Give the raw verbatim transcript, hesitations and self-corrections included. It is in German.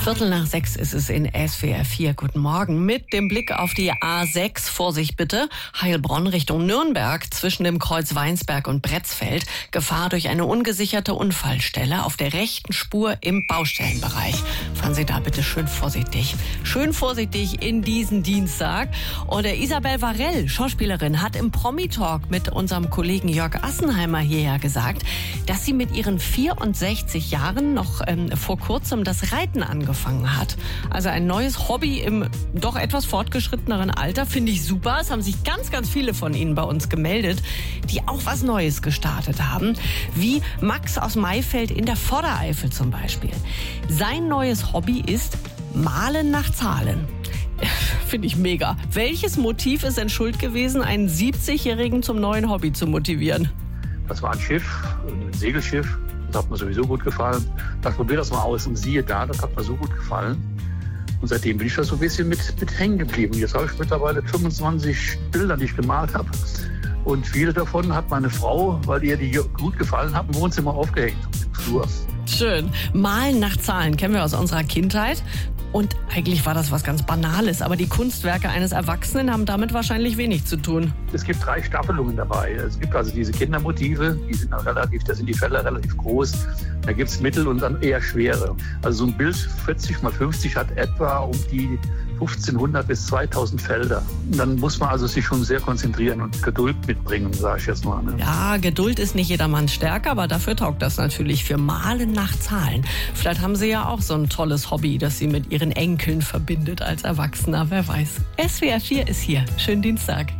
Viertel nach sechs ist es in S W R vier. Guten Morgen. Mit dem Blick auf die A sechs. Vorsicht bitte. Heilbronn Richtung Nürnberg zwischen dem Kreuz Weinsberg und Bretzfeld. Gefahr durch eine ungesicherte Unfallstelle auf der rechten Spur im Baustellenbereich. Fahren Sie da bitte schön vorsichtig. Schön vorsichtig in diesen Dienstag. Und Isabel Varell, Schauspielerin, hat im Promi-Talk mit unserem Kollegen Jörg Assenheimer hierher gesagt, dass sie mit ihren vierundsechzig Jahren noch ähm, vor kurzem das Reiten angefangen hat. Also ein neues Hobby im doch etwas fortgeschritteneren Alter, finde ich super. Es haben sich ganz, ganz viele von Ihnen bei uns gemeldet, die auch was Neues gestartet haben, wie Max aus Maifeld in der Vordereifel zum Beispiel. Sein neues Hobby ist Malen nach Zahlen. Finde ich mega. Welches Motiv ist denn schuld gewesen, einen siebzigjährigen zum neuen Hobby zu motivieren? Das war ein Schiff, ein Segelschiff. Das hat mir sowieso gut gefallen. Ich probiere das mal aus und siehe da, das hat mir so gut gefallen. Und seitdem bin ich da so ein bisschen mit, mit hängen geblieben. Jetzt habe ich mittlerweile fünfundzwanzig Bilder, die ich gemalt habe. Und viele davon hat meine Frau, weil ihr die gut gefallen haben, im Wohnzimmer aufgehängt. Im Flur. Schön. Malen nach Zahlen kennen wir aus unserer Kindheit. Und eigentlich war das was ganz Banales, aber die Kunstwerke eines Erwachsenen haben damit wahrscheinlich wenig zu tun. Es gibt drei Staffelungen dabei. Es gibt also diese Kindermotive, die sind relativ, da sind die Felder relativ groß. Da gibt es mittel und dann eher schwere. Also so ein Bild vierzig mal fünfzig hat etwa um die fünfzehnhundert bis zweitausend Felder. Und dann muss man also sich schon sehr konzentrieren und Geduld mitbringen, sage ich jetzt mal. Ne? Ja, Geduld ist nicht jedermanns Stärke, aber dafür taugt das natürlich für Malen nach Zahlen. Vielleicht haben Sie ja auch so ein tolles Hobby, das Sie mit Ihren Enkeln verbindet als Erwachsener, wer weiß. S W R vier ist hier. Schönen Dienstag.